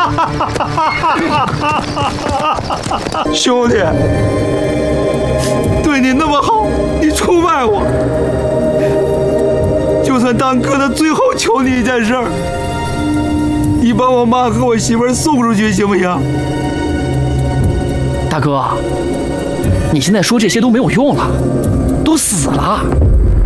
兄弟，对你那么好，你出卖我，就算当哥的最后求你一件事儿，你把我妈和我媳妇儿送出去行不行？ 大哥，你现在说这些都没有用了，都死了。